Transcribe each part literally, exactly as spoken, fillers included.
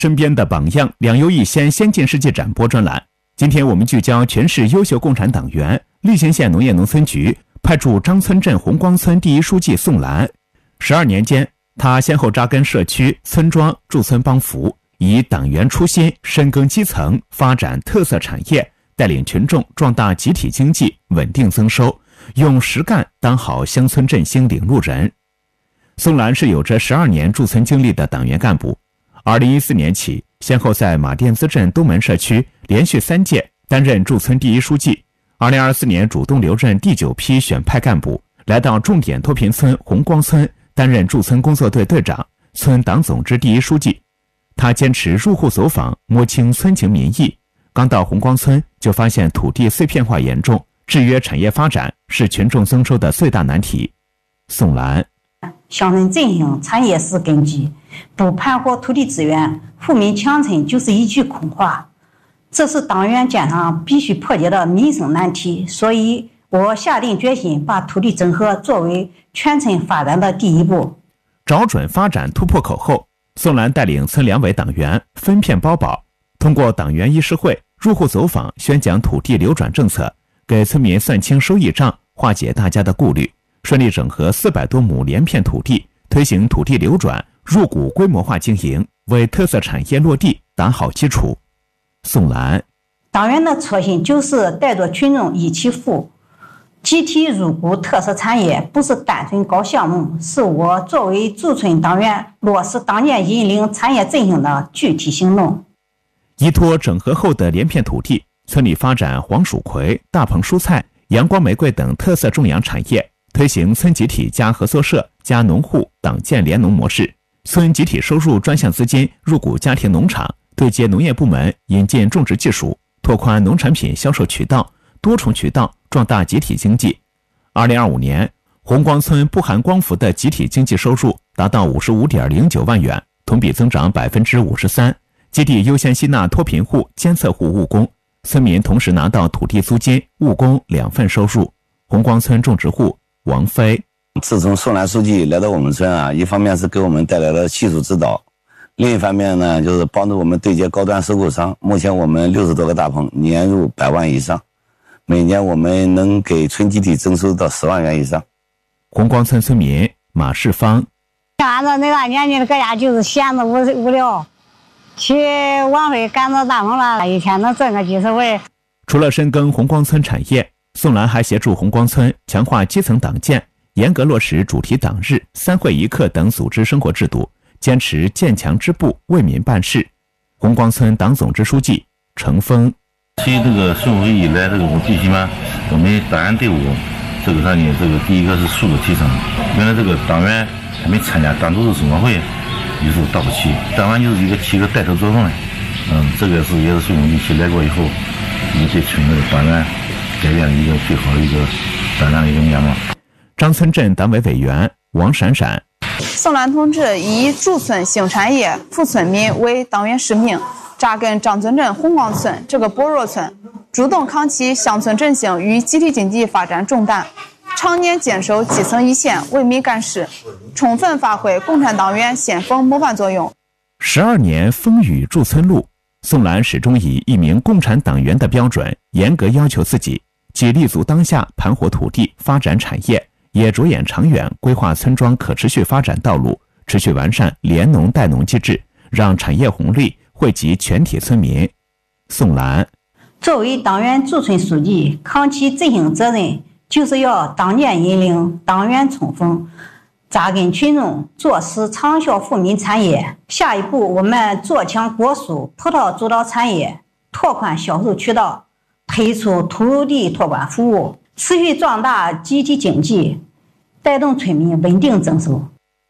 身边的榜样，两优一先先进世界展播专栏。今天我们聚焦全市优秀共产党员。莅兴县农业农村局派驻张村镇红光村第一书记宋兰。十二年间，他先后扎根社区、村庄，驻村帮扶，以党员初心深耕基层，发展特色产业，带领群众壮大集体经济，稳定增收，用实干当好乡村振兴领路人。宋兰是有着十二年驻村经历的党员干部。二零一四年起，先后在马甸子镇东门社区连续三届担任驻村第一书记。二零二四年主动留任第九批选派干部，来到重点脱贫村红光村担任驻村工作队队长、村党总支第一书记。他坚持入户走访，摸清村情民意。刚到红光村就发现土地碎片化严重，制约产业发展是群众增收的最大难题。宋兰， 乡村振兴产业是根基，不盘活土地资源，富民强村就是一句空话。这是党员肩上必须破解的民生难题，所以我下定决心把土地整合作为全村发展的第一步。 找准发展突破口后，宋兰带领村两委党员分片包保，通过党员议事会、入户走访宣讲土地流转政策，给村民算清收益账，化解大家的顾虑，顺利整合四百多亩连片土地，推行土地流转、入股规模化经营，为特色产业落地打好基础。宋兰， 党员的初心就是带着群众一起富，集体入股特色产业，不是单纯搞项目，是我作为驻村党员落实党建引领产业振兴的具体行动。 依托整合后的连片土地，村里发展黄薯葵、大棚蔬菜、阳光玫瑰等特色种养产业，推行村集体加合作社加农户党建联农模式，村集体收入专项资金入股家庭农场，对接农业部门引进种植技术，拓宽农产品销售渠道，多重渠道壮大集体经济。二零二五年，红光村不含光伏的集体经济收入达到五十五点零九万元，同比增长百分之五十三。基地优先吸纳脱贫户、监测户务工，村民同时拿到土地租金、务工两份收入。红光村种植户王飞， 自从宋兰书记来到我们村啊，一方面是给我们带来了技术指导，另一方面呢，就是帮助我们对接高端收购商。目前我们六十多个大棚，年入百万以上，每年我们能给村集体增收到十万元以上。 红光村村民马世芳， 按照那个年纪的搁家就是闲着无无聊，去晚会赶着大棚了，一天能挣个几十回。 除了深耕红光村产业，宋兰还协助红光村强化基层党建，严格落实主题党日、三会一课等组织生活制度，坚持建强支部、为民办事。红光村党总支书记程峰， 其实这个村委会以来，这个我们最起码我们党员队伍这个上面，这个第一个是素质提升。原来这个党员还没参加党组织生活会，有时候到不起，党员就是一个起一个带头作用的。嗯，这个是也是孙总一起来过以后，也对村的党员改变了一个最好的一个党员的一个面貌。 张村镇党委委员王闪闪， 宋兰同志以驻村兴产业、扶村民为党员使命，扎根张村镇红光村这个薄弱村，主动扛起乡村振兴与集体经济发展重担，常年坚守基层一线，为民干事，充分发挥共产党员先锋模范作用。 十二年风雨驻村路，宋兰始终以一名共产党员的标准，严格要求自己，既立足当下盘活土地发展产业，也着眼长远规划村庄可持续发展道路，持续完善联农带农机制，让产业红利惠及全体村民。宋兰， 作为党员驻村书记，扛起振兴责任，就是要党建引领，党员冲锋，扎根群众，做实长效富民产业。下一步，我们做强果蔬、葡萄主导产业，拓宽销售渠道，推出土地托管服务，持续壮大集体经济，带动村民稳定增收。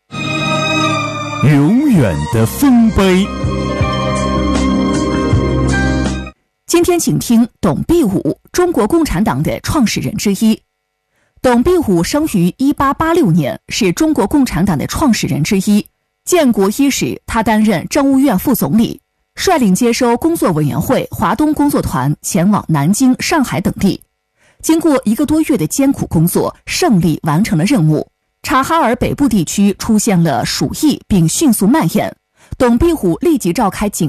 永远的丰碑。 今天请听董必武，中国共产党的创始人之一。董必武生于一八八六年，是中国共产党的创始人之一。建国伊始，他担任政务院副总理，率领接收工作委员会、华东工作团前往南京、上海等地。经过一个多月的艰苦工作，胜利完成了任务。察哈尔北部地区出现了鼠疫，并迅速蔓延。 董必武立即召开警